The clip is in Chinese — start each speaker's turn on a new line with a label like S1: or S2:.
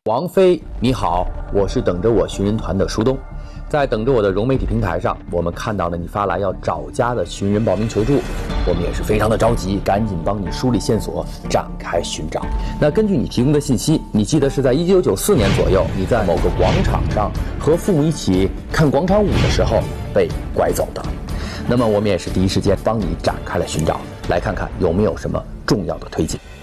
S1: 王菲，你好，我是等着我寻人团的舒东，在等着我的融媒体平台上，我们看到了你发来要找家的寻人报名求助，我们也是非常的着急，赶紧帮你梳理线索，展开寻找。那根据你提供的信息，你记得是在1994年左右，你在某个广场上和父母一起看广场舞的时候被拐走的。那么我们也是第一时间帮你展开了寻找，来看看有没有什么重要的推进。